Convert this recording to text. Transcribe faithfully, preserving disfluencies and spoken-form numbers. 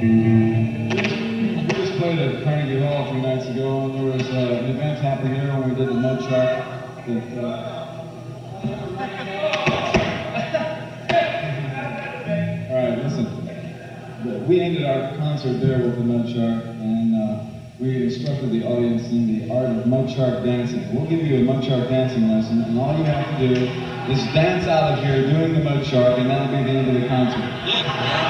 We just played at Carnegie Hall a few nights ago, and there was uh, an event happening here when we did the Mud Shark. That, uh, all right, listen. We ended our concert there with the Mud Shark, and uh, we instructed the audience in the art of Mud Shark dancing. We'll give you a Mud Shark dancing lesson, and all you have to do is dance out of here doing the Mud Shark, and that'll be the end of the concert.